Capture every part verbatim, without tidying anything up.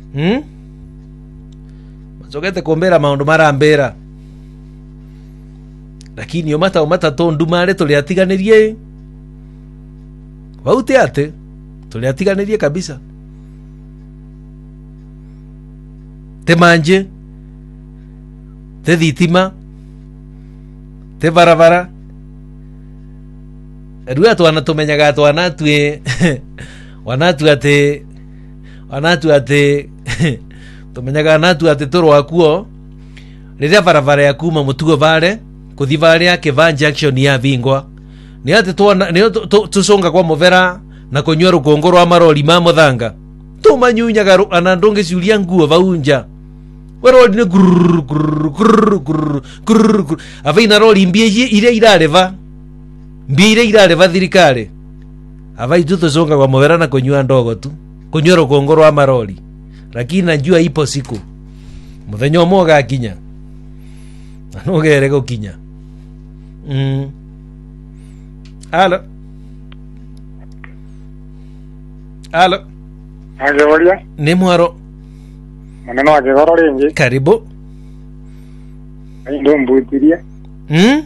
Hmm? Macokete kumbera maundu marambera. Lakini yo mata mata tondu mare tuli atiganirie. Waute ate tuli atiganirie kabisa. Te manje. Te thitima. Te barabara. Rua twana tumenyaga twana tue wanatu ate wanatu ate tumenyaga natu ate toro akuo riria barabara ya kuma mutugo bare kuthi bare ya Kivan Junction ya Vingwa ni ate twana ni tusonga kwa movera na kunywa rukongo rwa maroli ma muthanga tumanyunyaga anandonge ciuria nguo vaunja weroli ne gurr gurr gurr gurr gurr avaina roli mbie ile irareva mbie ile irareva thirikari avai tutosonga kwa movera na kunywa ndogo tu kunywa rukongo rwa maroli lakini najua ipo siku muthenya umwe gakinya anogere gukinya. Mm. Alo. Alo. Agevoria. Ni mwaro. Maneno agegoro ringi. Karibu. Ndo mbutiria. Hmm?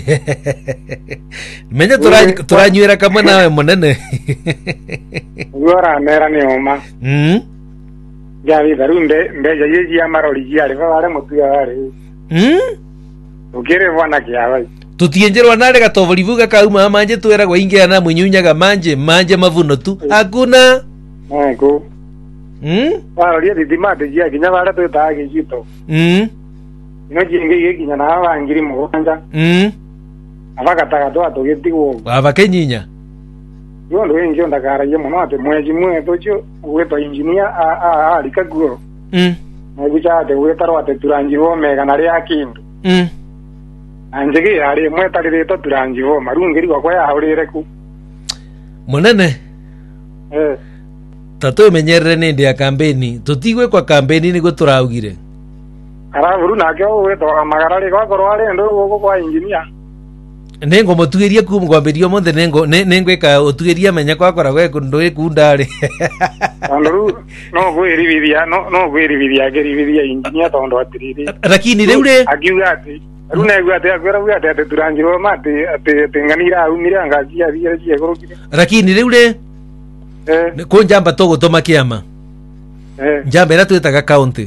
Menya tura turanywira kamwe nawe munene. Ugora nera ni oma. Hmm? Javi darunde mbeja yeji ya maroli ya riva wale mutuya wale. Hmm? Ukire bwana kiawe. Tutienjerwa nare gatovoli vuga kauma manje tuera kwa ingia na munyunyaga manje manje mavuno tu. Hakuna. Ngo. Hmm? Wale thitima te ya kinya wale to taagi jito. Hmm? No jinge ye kinya na wangiri muganja. Hmm? Abagataga to atogetigo. Abakenyinya. Yo ndo enjo ndakara ye muno ate mweji mwe tocho weto engineer a a a likaguo. Mm. Nagucha ate wetaro ate turanjiro mega nari akindu. Mm. Anjege ari mwe tarire to turanjiro marungiri kwa ya haurire ku. Munene. Eh. Tato menyerere nende ya kampeni. Tutigwe kwa kampeni niko turaugire. Ara buru nakyo weto magarari kwa korwale ndo goko kwa engineer. Nengo mutugeria ku mgwamberio monthe nengo nengweka utugeria menya kwa kora gwe ndo ekundare. Andu no gwiriviria no no gwiriviria geriviria engineer tondo atiriri. Lakini reure akiuga ati runa egwa ati akwera uga ati turanjiro mate ati tenganira umira ngazi ya ria ria gorokire. Lakini reure eh ko njamba togo toma kiama. Eh njamba era twetaga county.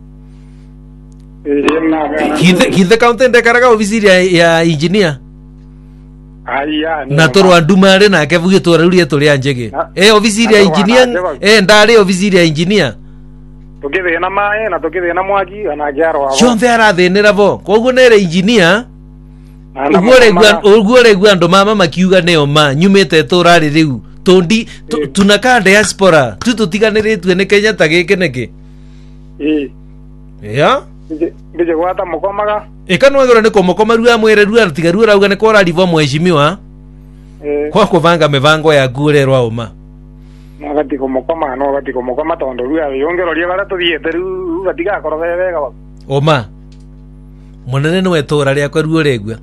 Eh na kithe kithe county ndekaraga ofisi ya, ya engineer. Aya na toro andumare na kevuge to rurie to ria njege eh ofisi ya engineer eh ndare ofisi ya engineer tugithe na mae na tugithe na mwaki ana giaro wao chombe arathenera vo koguo nere engineer ugore gwa ugore gwa ndo mama makiuga neo ma nyumete to rari riu tondi tunaka diaspora tu tutiganiritwe ne Kenya tagike neke eh ya bije gwata mukomaga ikano agora ne komokoma ruwa mwere ruwa tigaru rauga ne kora rivo mweshimiwa eh kwa kuvanga mevango ya gure rwa uma na gati komokoma no gati komokoma tondo ruwa yongero ria bara tuthiete ru gatiga koro wega oma munene no etora ria kwa ruo regwa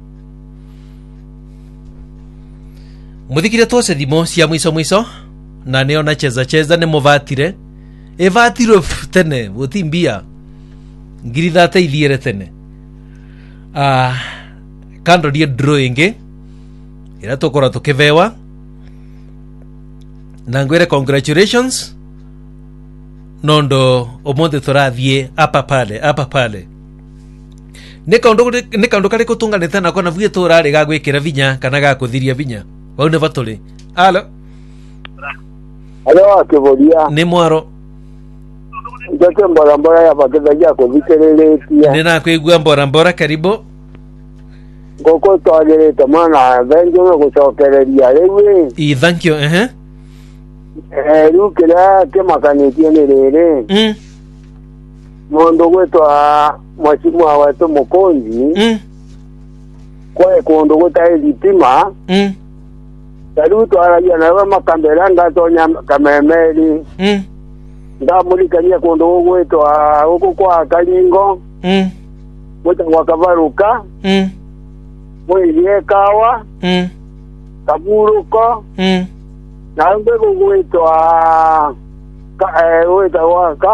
muthikire tose thimo cia mwiso mwiso na ne ona cheza cheza ne muvatire evatiro tene utimbia ngiri thate ithiere tene ah kando die drawing ira tokora tukivewa na ngwere congratulations nondo omonte torathie apa pale apa pale ne kaundo ne kaundo kale kutunganite na kona vuye torare gagwikira vinya kana gakuthiria vinya waune vatole alo alo akivoria ni mwaro Jote mbora mbora ya paketagia kuthikiriria nina kwigua mbora mbora karibu ngoko twagerete mana venjo no gucokereria riu i thank you eh eh riu kira kimakanitie ni riri mm mundu gwitwa mwacimu wetu mukunji mm kwa kundu gutai thitima mm riu twaragia nawe makambera ngatonya kamemeri mm ndamurikania kundu gwitwa guku kwa Karingo mm gwitwa Kavaruka mm mwirie kawa mm kaburuko mm na ngwe gwitwa ka eh gwitwa